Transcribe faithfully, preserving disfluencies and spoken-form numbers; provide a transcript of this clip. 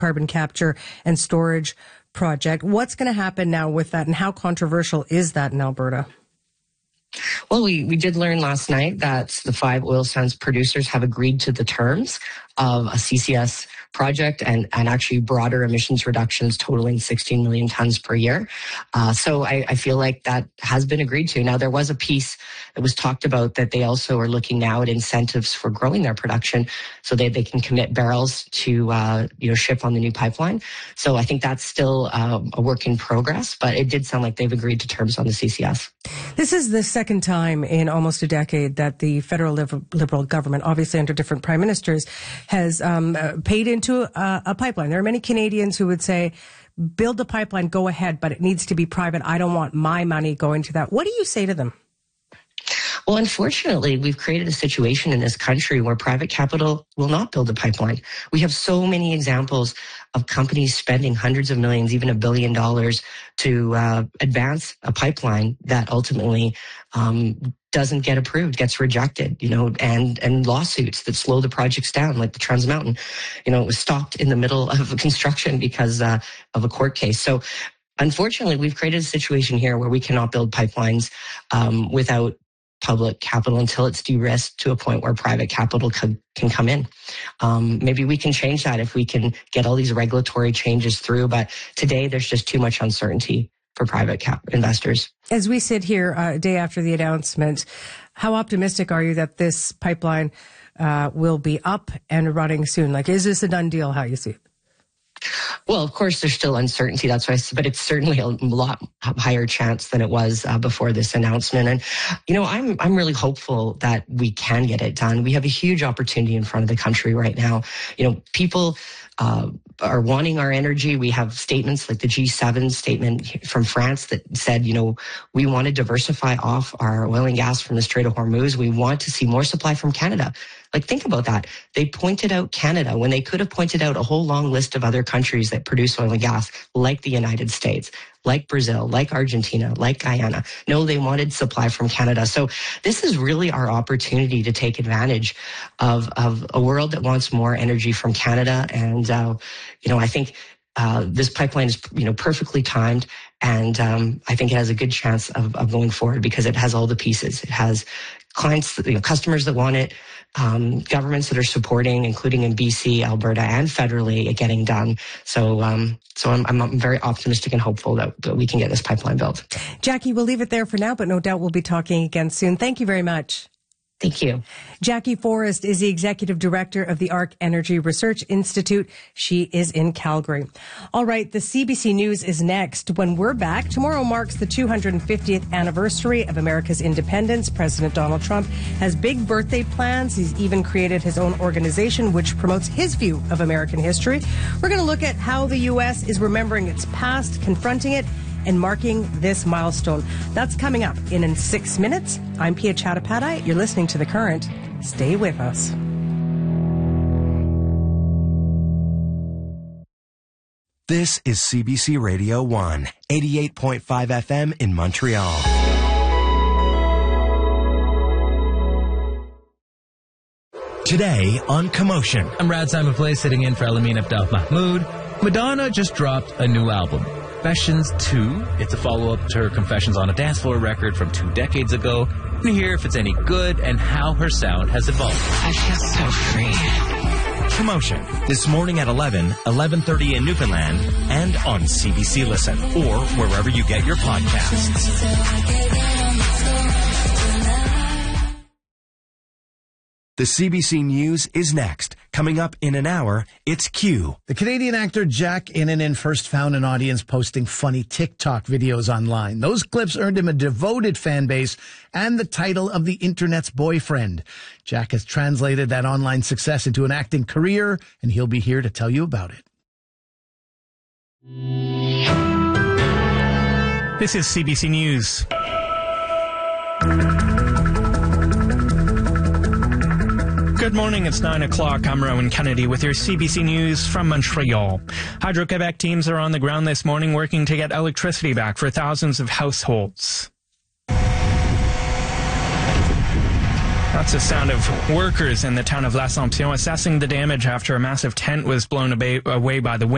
carbon capture and storage project. What's going to happen now with that, and how controversial is that in Alberta? Well, we, we did learn last night that the five oil sands producers have agreed to the terms of a C C S project and, and actually broader emissions reductions totaling sixteen million tons per year. Uh, so I, I feel like that has been agreed to. Now, there was a piece that was talked about that they also are looking now at incentives for growing their production so that they can commit barrels to uh, you know ship on the new pipeline. So I think that's still uh, a work in progress, but it did sound like they've agreed to terms on the C C S. This is the second time in almost a decade that the federal Liberal government, obviously under different prime ministers, has um, uh, paid into a, a pipeline. There are many Canadians who would say, build the pipeline, go ahead, but it needs to be private. I don't want my money going to that. What do you say to them? Well, unfortunately, we've created a situation in this country where private capital will not build a pipeline. We have so many examples of companies spending hundreds of millions, even a billion dollars to uh, advance a pipeline that ultimately um, doesn't get approved, gets rejected, you know, and, and lawsuits that slow the projects down, like the Trans Mountain. You know, it was stopped in the middle of construction because uh, of a court case. So unfortunately, we've created a situation here where we cannot build pipelines um, without public capital until it's de-risked to a point where private capital can, can come in. Um, maybe we can change that if we can get all these regulatory changes through. But today, there's just too much uncertainty for private cap investors. As we sit here uh, a day after the announcement, how optimistic are you that this pipeline uh, will be up and running soon? Like, is this a done deal, how you see it? Well, of course, there's still uncertainty. That's why, but it's certainly a lot higher chance than it was uh, before this announcement. And, you know, I'm I'm really hopeful that we can get it done. We have a huge opportunity in front of the country right now. You know, people uh, are wanting our energy. We have statements like the G seven statement from France that said, you know, we want to diversify off our oil and gas from the Strait of Hormuz. We want to see more supply from Canada. Like, think about that. They pointed out Canada when they could have pointed out a whole long list of other countries that produce oil and gas, like the United States, like Brazil, like Argentina, like Guyana. No, they wanted supply from Canada. So this is really our opportunity to take advantage of, of a world that wants more energy from Canada. And, uh, you know, I think uh, this pipeline is, you know, perfectly timed. And um, I think it has a good chance of, of going forward because it has all the pieces. It has clients, you know, customers that want it, um, governments that are supporting, including in B C, Alberta, and federally, it getting done. So, um, so I'm, I'm very optimistic and hopeful that, that we can get this pipeline built. Jackie, we'll leave it there for now, but no doubt we'll be talking again soon. Thank you very much. Thank you. Jackie Forrest is the executive director of the Arc Energy Research Institute. She is in Calgary. All right, the C B C News is next. When we're back, tomorrow marks the two hundred fiftieth anniversary of America's independence. President Donald Trump has big birthday plans. He's even created his own organization, which promotes his view of American history. We're going to look at how the U S is remembering its past, confronting it, and marking this milestone. That's coming up in, in six minutes. I'm Pia Chattopadhyay. You're listening to The Current. Stay with us. This is C B C Radio one, eighty-eight point five F M in Montreal. Today on Commotion. I'm Rad Simon Play, sitting in for Elamin Abdel Mahmoud. Madonna just dropped a new album, Confessions two. It's a follow-up to her Confessions on a Dance Floor record from two decades ago. And hear if it's any good and how her sound has evolved. I feel so free. Commotion, this morning at eleven, eleven thirty in Newfoundland, and on C B C Listen, or wherever you get your podcasts. The C B C News is next. Coming up in an hour, it's Q. The Canadian actor Jack Innanen first found an audience posting funny TikTok videos online. Those clips earned him a devoted fan base and the title of the internet's boyfriend. Jack has translated that online success into an acting career, and he'll be here to tell you about it. This is C B C News. Good morning, it's nine o'clock. I'm Rowan Kennedy with your C B C News from Montreal. Hydro-Quebec teams are on the ground this morning working to get electricity back for thousands of households. That's the sound of workers in the town of L'Assomption assessing the damage after a massive tent was blown away by the wind.